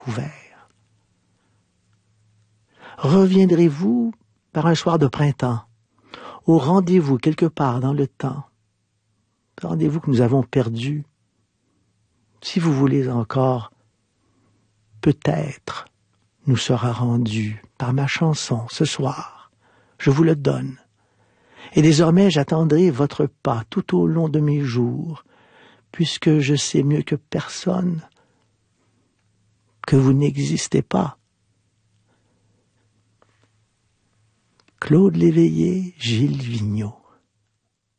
couvert. Reviendrez-vous par un soir de printemps, au rendez-vous quelque part dans le temps, rendez-vous que nous avons perdu, si vous voulez encore, peut-être nous sera rendu par ma chanson ce soir, je vous le donne. Et désormais j'attendrai votre pas tout au long de mes jours, puisque je sais mieux que personne que vous n'existez pas. Claude Léveillé, Gilles Vigneault.